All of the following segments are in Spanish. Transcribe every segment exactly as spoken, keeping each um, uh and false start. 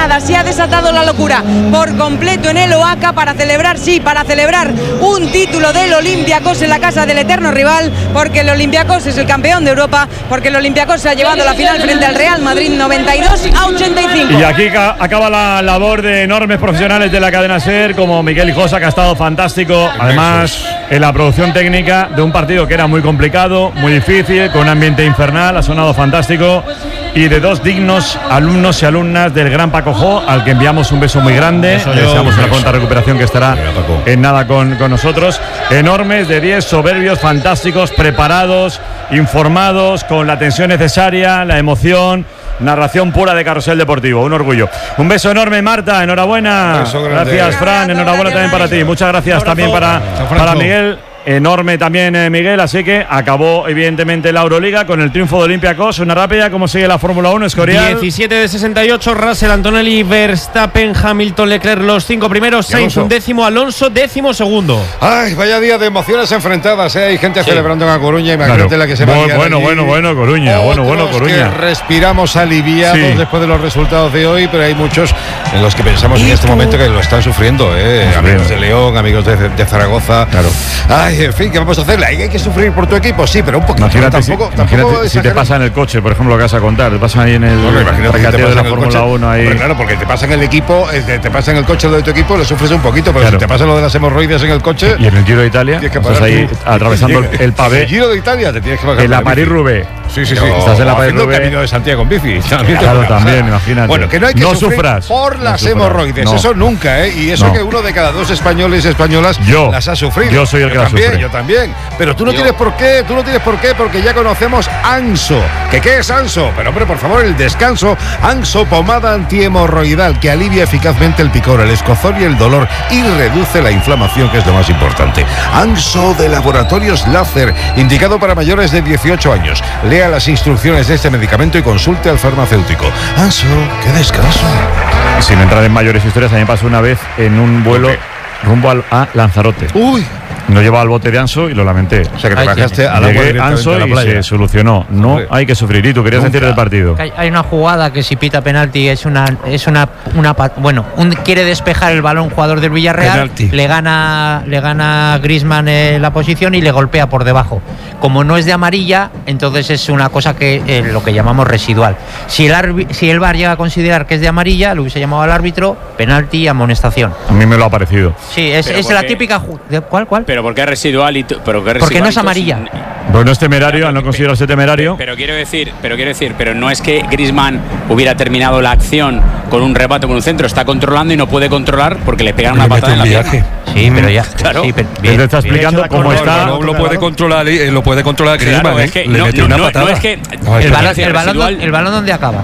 nada, se ha desatado la locura por completo en el Oaca para celebrar, sí, para celebrar un título del Olympiacos en la casa del eterno rival, porque el Olympiacos es el campeón de Europa, porque el Olympiacos se ha llevado la final frente al Real Madrid noventa y dos a ochenta y cinco. Y aquí ca- acaba la labor de enormes profesionales de la cadena SER, como Miquel Hijosa, que ha estado fantástico, además en la producción técnica de un partido que era muy complicado, muy difícil, con un ambiente infernal, ha sonado fantástico, y de dos dignos alumnos y alumnas del gran Paco Jo, al que enviamos un beso muy grande. Le deseamos una pronta recuperación, que estará en nada con, con nosotros. Enormes, de diez, soberbios, fantásticos, preparados, informados, con la tensión necesaria, la emoción, narración pura de Carrusel Deportivo, un orgullo. Un beso enorme, Marta, enhorabuena. Gracias, Fran, enhorabuena también para ti. Muchas gracias también para, para Miguel. Enorme también, eh, Miguel, así que acabó evidentemente la Euroliga con el triunfo de Olympiacos. Una rápida, ¿cómo sigue la Fórmula uno, Escorial? diecisiete de sesenta y ocho, Russell, Antonelli, Verstappen, Hamilton, Leclerc, los cinco primeros, Sainz un décimo, Alonso décimo segundo. Ay, vaya día de emociones enfrentadas, ¿eh? Hay gente sí. celebrando en A Coruña, imagínate claro. la que se va a liar Bueno, allí. bueno, bueno, Coruña, Otros bueno, bueno, Coruña. Que respiramos aliviados sí. después de los resultados de hoy, pero hay muchos en los que pensamos en este momento que lo están sufriendo, ¿eh? Sí, amigos de León, amigos de, de Zaragoza. Claro. Ay, en fin, ¿qué vamos a hacer? ¿Hay que sufrir por tu equipo? Sí, pero un poquito. Imagínate, tampoco, si, tampoco imagínate si te pasa en el coche, por ejemplo, lo que vas a contar. Te pasa ahí en el recateo de la Fórmula uno. Ahí. Hombre, claro, porque te pasa en el equipo, te, te pasa en el coche lo de tu equipo, lo sufres un poquito, pero claro. si te pasa lo de las hemorroides en el coche. Y en el Giro de Italia, estás ahí tú. atravesando el, el pavé. En el Giro de Italia te tienes que bajar. En la París-Roubaix. Sí, sí, sí. No, estás en la París-Roubaix. Camino de Santiago en bici. Claro, también, imagínate. Bueno, que no hay que no sufrir sufras por las no hemorroides. No. Eso nunca, ¿eh? Y eso no. que uno de cada dos españoles y españolas yo, las ha sufrido. Yo soy el yo que las también, sufre. Yo también. Pero tú no yo. tienes por qué, tú no tienes por qué, porque ya conocemos Anso. ¿Que qué es Anso? Pero hombre, por favor, el descanso. Anso, pomada antihemorroidal que alivia eficazmente el picor, el escozor y el dolor y reduce la inflamación, que es lo más importante. Anso de Laboratorios Láser, indicado para mayores de dieciocho años. Lea las instrucciones de este medicamento y consulte al farmacéutico. Anso, qué descanso. Sin entrar en mayores historias, a mí me pasó una vez en un vuelo okay. rumbo al, a Lanzarote. Uy. No llevaba el bote de Anso y lo lamenté. O sea que te bajaste a la Llegué Anso y se solucionó. No Hombre. hay que sufrir. Y tú querías Nunca. decir del partido. Hay una jugada que si pita penalti es una es una una bueno, un, quiere despejar el balón jugador del Villarreal, penalti. le gana le gana Griezmann eh, la posición y le golpea por debajo. Como no es de amarilla, entonces es una cosa que eh, lo que llamamos residual. Si el arbi, si el V A R llega a considerar que es de amarilla, lo hubiese llamado al árbitro, penalti y amonestación. A mí me lo ha parecido. Sí, es, es la típica ¿de ¿cuál cuál? Pero ¿por qué es residual? Y pero ¿qué Porque no es amarilla. Pues no es temerario, al no considerarse temerario. Pero, pero quiero decir, pero quiero decir, pero no es que Griezmann hubiera terminado la acción con un rebate con un centro, está controlando y no puede controlar porque le pegan una patada en la pierna. Sí, pero ya, claro. Sí, pero bien, te está explicando cómo está. No lo puede controlar, eh, lo puede controlar Griezmann. Claro, es que le no, metió no, una no, patada. No es que no, el, balón, el, balón, el balón ¿dónde acaba?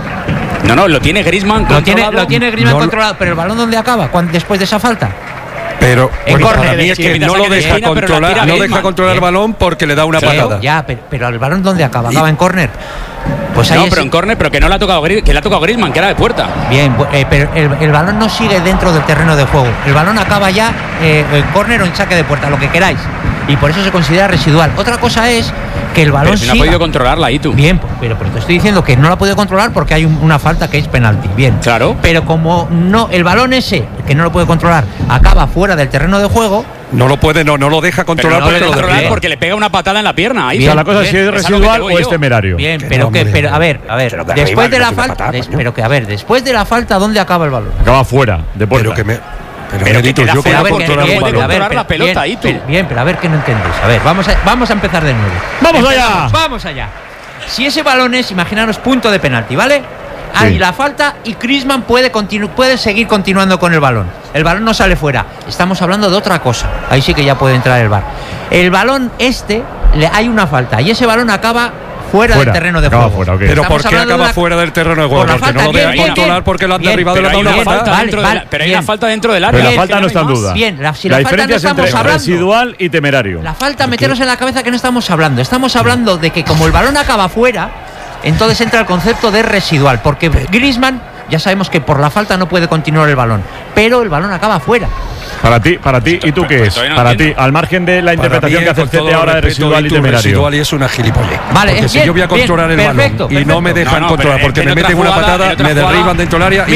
No, no, lo tiene Griezmann lo controlado. Tiene, lo tiene Griezmann no, controlado, pero el balón ¿dónde acaba? ¿Cuándo, después de esa falta? Pero bueno, para mí es que, que no lo deja esquina, controlar, no deja controlar el balón porque le da una sí, patada. Ya, pero, pero el balón ¿dónde acaba? Acaba en córner. Pues no, pero en córner, pero que no le ha tocado que le ha tocado Griezmann, que era de puerta. Bien, eh, pero el, el balón no sigue dentro del terreno de juego. El balón acaba ya eh, en córner o en saque de puerta, lo que queráis. Y por eso se considera residual. Otra cosa es que el balón pero si no siga. ha podido controlarla ahí tú. Bien, pero, pero te estoy diciendo que no la ha podido controlar porque hay un, una falta que es penalti. Bien. Claro. Pero como no, el balón ese, que no lo puede controlar, acaba fuera del terreno de juego. No lo puede, no, no lo deja controlar, no porque, lo controlar lo porque le pega una patada en la pierna. Ahí bien, o sea, la cosa bien, es si es residual o es temerario. Bien, que pero no, que, pero a ver, a ver, después de la falta, des, pero que a ver, después de la falta, ¿dónde acaba el balón? Acaba fuera, de puerta. Pero que me Pero, pero que yo puedo controlar el balón. Controlar la pelota ahí tú. Bien, pero a ver que no entendéis. A ver, vamos a, vamos a empezar de nuevo. ¡Vamos Empezamos, allá! ¡Vamos allá! Si ese balón es, imaginaros, punto de penalti, ¿vale? Hay sí. la falta y Griezmann puede, continu- puede seguir continuando con el balón. El balón no sale fuera. Estamos hablando de otra cosa. Ahí sí que ya puede entrar el V A R. El balón este, le, hay una falta y ese balón acaba fuera, fuera del terreno de juego. Fuera, okay. Pero ¿por qué acaba una... fuera del terreno de juego? Por porque falta, no lo deja controlar bien, porque lo han derribado y le han dado una falta. Vale, vale, vale, pero hay una falta dentro del área. Pero la falta no está en duda. Bien, la, si la, la diferencia falta no es entre hablando, residual y temerario. La falta, meteros en la cabeza que no estamos hablando. Estamos hablando de que como el balón acaba fuera, entonces entra el concepto de residual, porque Griezmann ya sabemos que por la falta no puede continuar el balón, pero el balón acaba fuera. Para ti, para ti, ¿y tú qué es? No para ti, al margen de la interpretación que hace el C T ahora de residual y temerario. Residual y es una gilipollez. Vale, porque es si bien, yo voy a controlar bien, el perfecto, balón perfecto. y no me dejan no, no, controlar porque me meten una patada, me derriban dentro del área.